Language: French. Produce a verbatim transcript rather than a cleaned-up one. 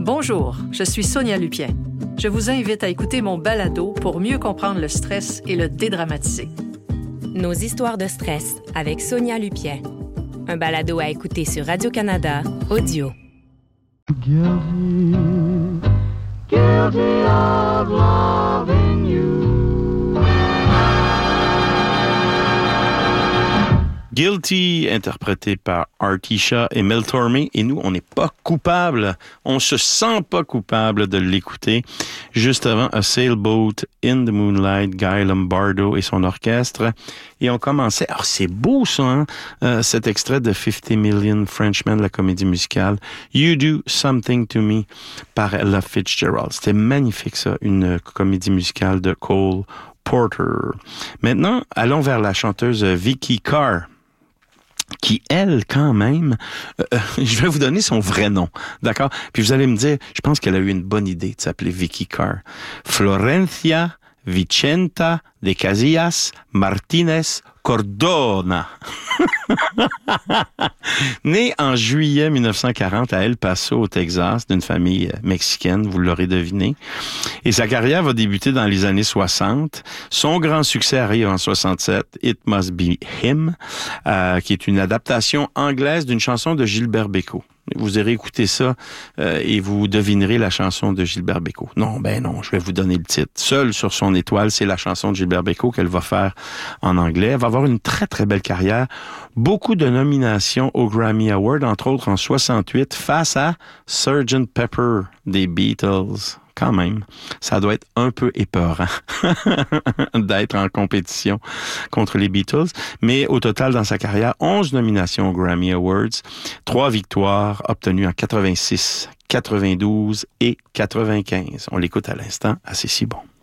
Bonjour, je suis Sonia Lupien. Je vous invite à écouter mon balado pour mieux comprendre le stress et le dédramatiser. Nos histoires de stress avec Sonia Lupien. Un balado à écouter sur Radio-Canada Audio. Guilty, guilty of loving you. Guilty, interprété par Artisha et Mel Tormé. Et nous, on n'est pas coupable. On se sent pas coupable de l'écouter. Juste avant, A Sailboat in the Moonlight, Guy Lombardo et son orchestre. Et on commençait... Alors, c'est beau, ça, hein? Euh, cet extrait de fifty million Frenchmen, la comédie musicale. You Do Something to Me, par Ella Fitzgerald. C'était magnifique, ça. Une comédie musicale de Cole Porter. Maintenant, allons vers la chanteuse Vicki Carr, qui, elle, quand même, euh, je vais vous donner son vrai nom, d'accord? Puis vous allez me dire, je pense qu'elle a eu une bonne idée de s'appeler Vicki Carr. Florencia Vicenta de Casillas Martinez Cordona. Née en juillet dix-neuf cent quarante à El Paso, au Texas, d'une famille mexicaine, vous l'aurez deviné. Et sa carrière va débuter dans les années soixante. Son grand succès arrive en soixante-sept, It Must Be Him, euh, qui est une adaptation anglaise d'une chanson de Gilbert Bécaud. Vous aurez écouté ça euh, et vous devinerez la chanson de Gilbert Bécaud. Non, ben non, je vais vous donner le titre. Seule sur son étoile, c'est la chanson de Gilbert Bécaud qu'elle va faire en anglais. Elle va avoir une très, très belle carrière. Beaucoup de nominations au Grammy Award, entre autres en soixante-huit, face à sergeant Pepper des Beatles. Quand même, ça doit être un peu épeurant d'être en compétition contre les Beatles. Mais au total, dans sa carrière, onze nominations aux Grammy Awards, trois victoires obtenues en quatre-vingt-six, quatre-vingt-douze et quatre-vingt-quinze. On l'écoute à l'instant, assez si bon.